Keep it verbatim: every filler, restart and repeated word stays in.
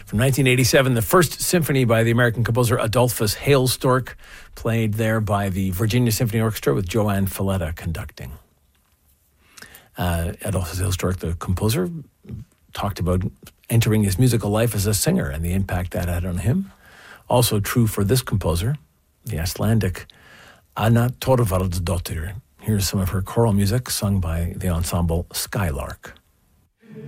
From nineteen eighty-seven, the first symphony by the American composer Adolphus Hailstork, played there by the Virginia Symphony Orchestra with Joanne Falletta conducting. Uh, Adolphus Hailstork, the composer, talked about entering his musical life as a singer and the impact that had on him. Also true for this composer, the Icelandic Anna Thorvaldsdottir. Here's some of her choral music sung by the ensemble Skylark.